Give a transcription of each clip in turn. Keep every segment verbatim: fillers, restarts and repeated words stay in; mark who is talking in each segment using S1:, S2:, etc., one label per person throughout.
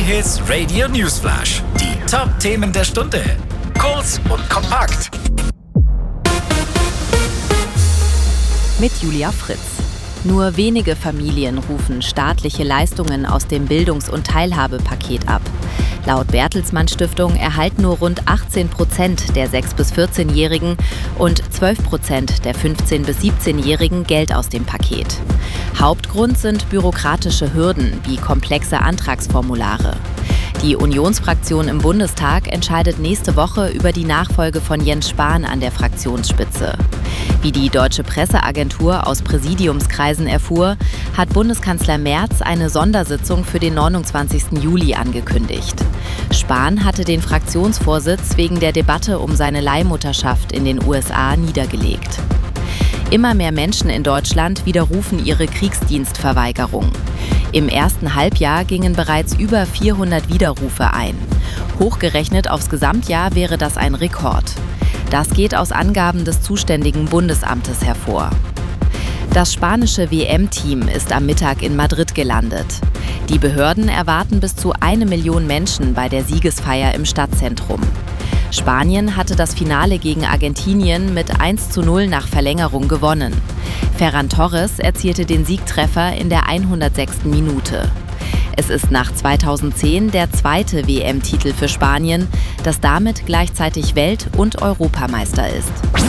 S1: J-Hits Radio Newsflash. Die Top-Themen der Stunde. Kurz und kompakt.
S2: Mit Julia Fritz. Nur wenige Familien rufen staatliche Leistungen aus dem Bildungs- und Teilhabepaket ab. Laut Bertelsmann Stiftung erhalten nur rund achtzehn Prozent der sechs- bis vierzehnjährigen und zwölf Prozent der fünfzehn- bis siebzehnjährigen Geld aus dem Paket. Hauptgrund sind bürokratische Hürden wie komplexe Antragsformulare. Die Unionsfraktion im Bundestag entscheidet nächste Woche über die Nachfolge von Jens Spahn an der Fraktionsspitze. Wie die Deutsche Presseagentur aus Präsidiumskreisen erfuhr, hat Bundeskanzler Merz eine Sondersitzung für den neunundzwanzigsten Juli angekündigt. Spahn hatte den Fraktionsvorsitz wegen der Debatte um seine Leihmutterschaft in den U S A niedergelegt. Immer mehr Menschen in Deutschland widerrufen ihre Kriegsdienstverweigerung. Im ersten Halbjahr gingen bereits über vierhundert Widerrufe ein. Hochgerechnet aufs Gesamtjahr wäre das ein Rekord. Das geht aus Angaben des zuständigen Bundesamtes hervor. Das spanische W M-Team ist am Mittag in Madrid gelandet. Die Behörden erwarten bis zu eine Million Menschen bei der Siegesfeier im Stadtzentrum. Spanien hatte das Finale gegen Argentinien mit eins zu null nach Verlängerung gewonnen. Ferran Torres erzielte den Siegtreffer in der hundertsechsten Minute. Es ist nach zweitausendzehn der zweite W M-Titel für Spanien, das damit gleichzeitig Welt- und Europameister ist.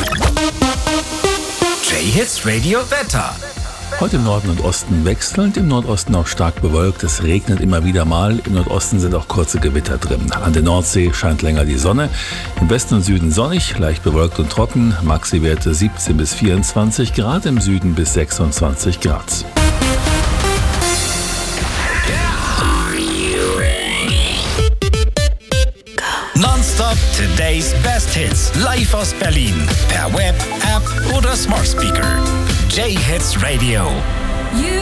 S1: J-Hits Radio Wetter.
S3: Heute im Norden und Osten wechselnd, im Nordosten auch stark bewölkt. Es regnet immer wieder mal. Im Nordosten sind auch kurze Gewitter drin. An der Nordsee scheint länger die Sonne. Im Westen und Süden sonnig, leicht bewölkt und trocken. Maxi-Werte siebzehn bis vierundzwanzig Grad, im Süden bis sechsundzwanzig Grad.
S1: Nonstop Today's Best Hits. Live aus Berlin. Per Web, App oder Smart Speaker. J-Hits Radio.